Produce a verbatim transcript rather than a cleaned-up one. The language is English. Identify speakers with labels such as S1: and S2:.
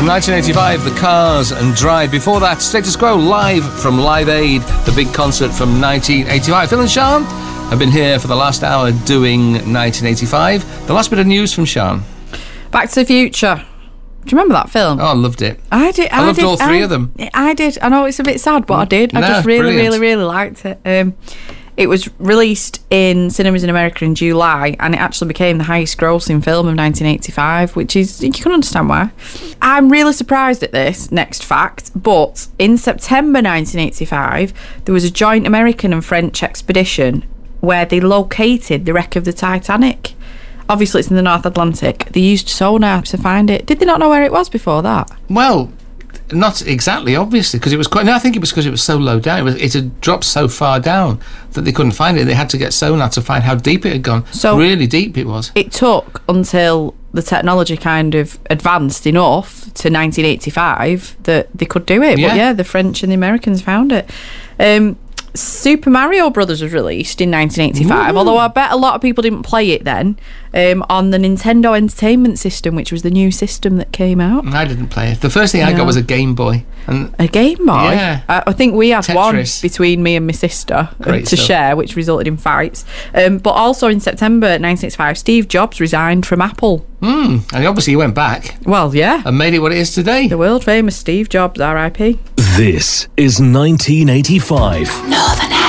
S1: From nineteen eighty-five, The Cars and Drive. Before that, Status Quo live from Live Aid, the big concert from nineteen eighty-five. Phil and Sean have been here for the last hour doing nineteen eighty-five. The last bit of news from Sean.
S2: Back to the Future. Do you remember that film?
S1: Oh, I loved it.
S2: I did. I,
S1: I loved
S2: did,
S1: all three
S2: I,
S1: of them.
S2: I did. I know it's a bit sad, but I did. I
S1: No,
S2: just really,
S1: brilliant.
S2: really, really liked it. Um, it was released in cinemas in America in July, and it actually became the highest grossing film of nineteen eighty-five, which is, you can understand why. I'm really surprised at this, next fact, but in September nineteen eighty-five, there was a joint American and French expedition where they located the wreck of the Titanic. Obviously, it's in the North Atlantic. They used sonar to find it. Did they not know where it was before that?
S1: Well, not exactly, obviously, because it was quite... No, I think it was because it was so low down. It, was, it had dropped so far down that they couldn't find it. They had to get sonar to find how deep it had gone.
S2: So
S1: really deep it was.
S2: It took until the technology kind of advanced enough to nineteen eighty-five that they could do it.
S1: Yeah.
S2: But yeah, the French and the Americans found it. Um, Super Mario Brothers was released in nineteen eighty-five, Ooh. although I bet a lot of people didn't play it then, um, on the Nintendo Entertainment System, which was the new system that came out.
S1: I didn't play it. The first thing
S2: no.
S1: I got was a Game Boy. And
S2: a Game Boy?
S1: Yeah.
S2: I, I think we had
S1: Tetris.
S2: one between me and my sister
S1: Great
S2: to
S1: stuff.
S2: share, which resulted in fights. Um, but also in September nineteen eighty-five, Steve Jobs resigned from Apple.
S1: Mm, and obviously he went back.
S2: Well, yeah.
S1: And made it what it is today.
S2: The world famous Steve Jobs, R I P.
S3: This is nineteen eighty-five.
S4: Northern